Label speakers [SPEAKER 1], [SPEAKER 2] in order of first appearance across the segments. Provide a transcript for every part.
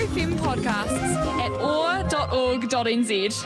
[SPEAKER 1] FM podcasts at or.org.nz.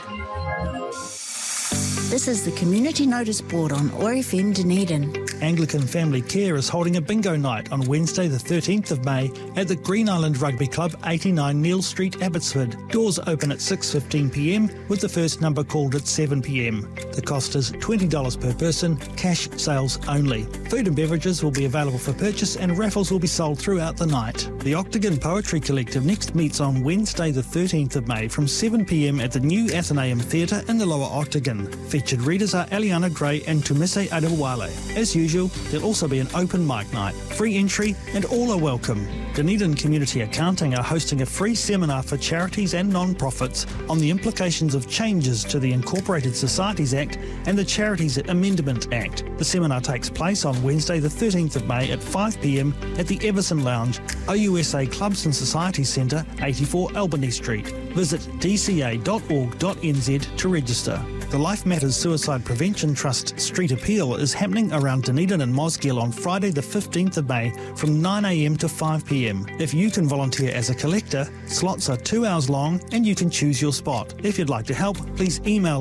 [SPEAKER 2] This is the Community Notice Board on OAR FM Dunedin.
[SPEAKER 3] Anglican Family Care is holding a bingo night on Wednesday the 13th of May at the Green Island Rugby Club, 89 Neil Street, Abbotsford. Doors open at 6:15pm with the first number called at 7pm. The cost is $20 per person, cash sales only. Food and beverages will be available for purchase and raffles will be sold throughout the night. The Octagon Poetry Collective next meets on Wednesday the 13th of May from 7pm at the New Athenaeum Theatre in the Lower Octagon. Featured readers are Eliana Gray and Tumise Adewale. As usual, there'll also be an open mic night. Free entry and all are welcome. Dunedin Community Accounting are hosting a free seminar for charities and non-profits on the implications of changes to the Incorporated Societies Act and the Charities Amendment Act. The seminar takes place on Wednesday the 13th of May at 5pm at the Everson Lounge, OUSA Clubs and Societies Centre, 84 Albany Street. Visit dca.org.nz to register. The Life Matters Suicide Prevention Trust Street Appeal is happening around Dunedin and Mosgiel on Friday the 15th of May from 9am to 5pm. If you can volunteer as a collector, slots are 2 hours long and you can choose your spot. If you'd like to help, please email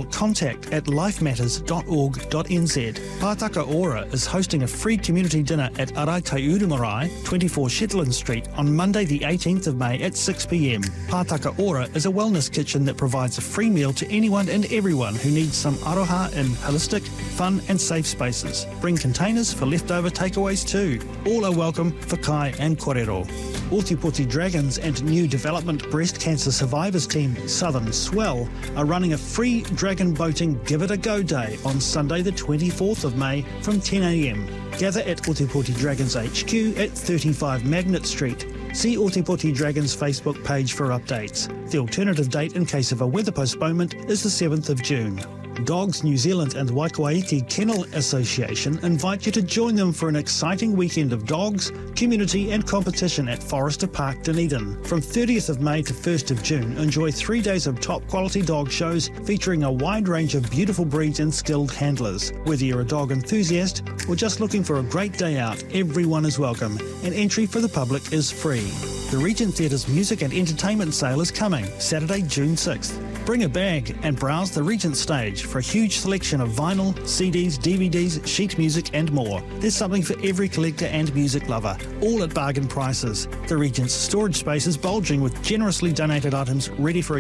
[SPEAKER 3] contact@lifematters.org.nz. Pātaka Ora is hosting a free community dinner at Arai Taiuru Marae, 24 Shetland Street on Monday the 18th of May at 6pm. Pātaka Ora is a wellness kitchen that provides a free meal to anyone and everyone who needs some aroha in holistic, fun and safe spaces. Bring containers for leftover takeaways too. All are welcome for kai and korero. Ōtepoti Dragons and new development breast cancer survivors team Southern Swell are running a free dragon boating Give It A Go Day on Sunday the 24th of May from 10am. Gather at Ōtepoti Dragons HQ at 35 Magnet Street. See Ōtepoti Dragons Facebook page for updates. The alternative date in case of a weather postponement is the 7th of June. Dogs New Zealand and Waikouaiti Kennel Association invite you to join them for an exciting weekend of dogs, community and competition at Forrester Park, Dunedin. From 30th of May to 1st of June, enjoy 3 days of top quality dog shows featuring a wide range of beautiful breeds and skilled handlers. Whether you're a dog enthusiast or just looking for a great day out, everyone is welcome and entry for the public is free. The Regent Theatre's music and entertainment sale is coming, Saturday, June 6th. Bring a bag and browse the Regent stage for a huge selection of vinyl, CDs, DVDs, sheet music and more. There's something for every collector and music lover, all at bargain prices. The Regent's storage space is bulging with generously donated items ready for